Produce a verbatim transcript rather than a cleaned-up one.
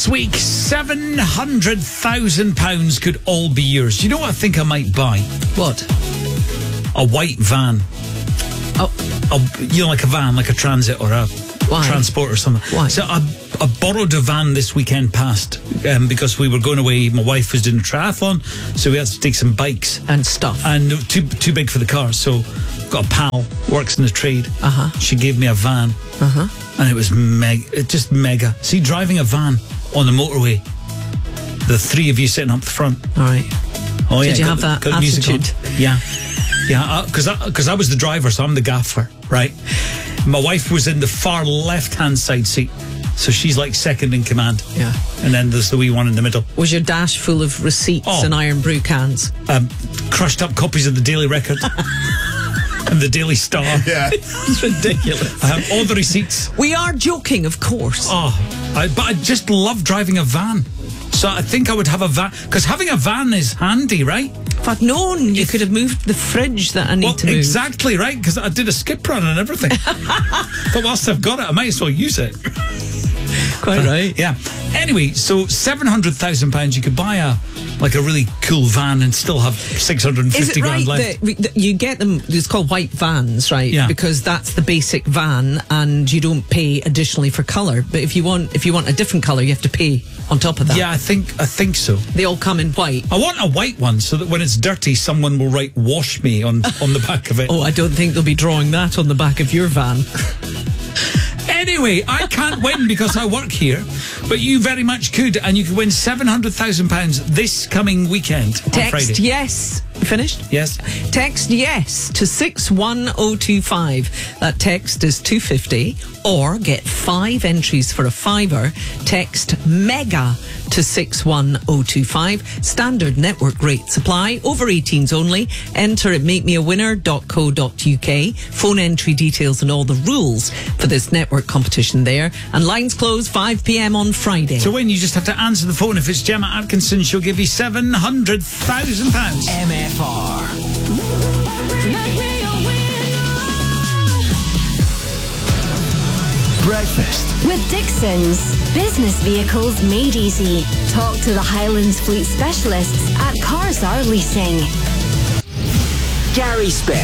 This week, seven hundred thousand pounds could all be yours. Do you know what I think I might buy? What? A white van. Oh, A, you know, like a van, like a transit or a Why? transport or something. Why? So I, I borrowed a van this weekend past um, because we were going away. My wife was doing a triathlon, so we had to take some bikes. and stuff. And too too big for the car, so got a pal, works in the trade. Uh-huh. She gave me a van. Uh-huh. And it was mega, it just mega. See, driving a van on the motorway, the three of you sitting up the front. All right. Oh yeah, Did you got have the- that got the music on. attitude? Yeah, yeah, because I, because I, I was the driver, so I'm the gaffer, right? My wife was in the far left-hand side seat, so she's like second in command. Yeah. And then there's the wee one in the middle. Was your dash full of receipts Oh. and iron brew cans? Um, crushed up copies of the Daily Record and the Daily Star. Yeah. It's ridiculous. I have all the receipts. We are joking, of course. Oh, I, but I just love driving a van. So I think I would have a van, because having a van is handy, right? If I'd known, you could have moved the fridge that I need Well, to move. exactly, right? Because I did a skip run and everything. But whilst I've got it, I might as well use it. Quite right. Yeah. Anyway, so seven hundred thousand pounds, you could buy a like a really cool van and still have six hundred fifty Is it grand right left. that, that you get them, it's called white vans, right? Yeah. Because that's the basic van and you don't pay additionally for colour. But if you want if you want a different colour, you have to pay on top of that. Yeah, I think I think so. They all come in white. I want a white one so that when it's dirty, someone will write "wash me" on on the back of it. Oh, I don't think they'll be drawing that on the back of your van. Anyway, I can't win because I work here, but you very much could, and you could win seven hundred thousand pounds this coming weekend on Text Friday. yes. Finished? Yes. Text yes to six one oh two five. That text is two fifty. Or get five entries for a fiver. Text MEGA to six one oh two five. Standard network rate supply. Over eighteens only. Enter at make me a winner dot co dot uk. Phone entry details and all the rules for this network competition there. And lines close five p.m. on Friday. To win, you just have to answer the phone. If it's Gemma Atkinson, she'll give you seven hundred thousand pounds. M F R. Breakfast With Dixon's. Business vehicles made easy. Talk to the Highlands Fleet specialists at Cars Are Leasing. Gary Speck.